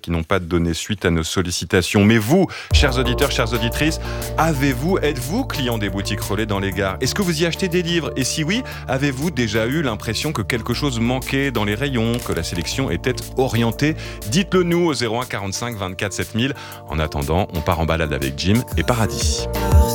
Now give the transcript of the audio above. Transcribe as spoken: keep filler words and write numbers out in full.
qui n'ont pas donné suite à nos sollicitations. Mais vous, chers auditeurs, chères auditrices, avez-vous, êtes-vous client des boutiques relais dans les gares ? Est-ce que vous y achetez des livres ? Et si oui, avez-vous déjà eu l'impression que quelque chose manquait dans les rayons, que la sélection était orientée ? Dites-le nous au zéro un quarante-cinq vingt-quatre sept mille. En attendant, on part en balade avec Jim et Paradis.